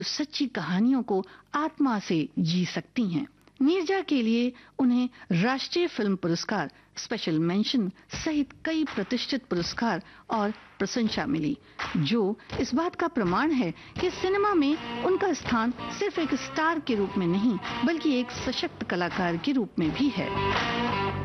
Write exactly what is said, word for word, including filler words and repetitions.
सच्ची कहानियों को आत्मा से जी सकती हैं। नीरजा के लिए उन्हें राष्ट्रीय फिल्म पुरस्कार, स्पेशल मेंशन सहित कई प्रतिष्ठित पुरस्कार और प्रशंसा मिली, जो इस बात का प्रमाण है कि सिनेमा में उनका स्थान सिर्फ एक स्टार के रूप में नहीं बल्कि एक सशक्त कलाकार के रूप में भी है।